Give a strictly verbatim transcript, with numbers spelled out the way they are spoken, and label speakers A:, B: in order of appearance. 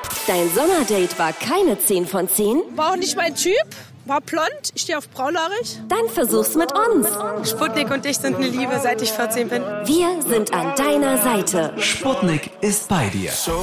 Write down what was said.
A: Dein Sommerdate war keine zehn von zehn?
B: War auch nicht mein Typ. War blond, ich stehe auf braunhaarig.
A: Dann versuch's mit uns.
B: Sputnik und ich sind eine Liebe, seit ich vierzehn bin.
A: Wir sind an deiner Seite.
C: Sputnik ist bei dir.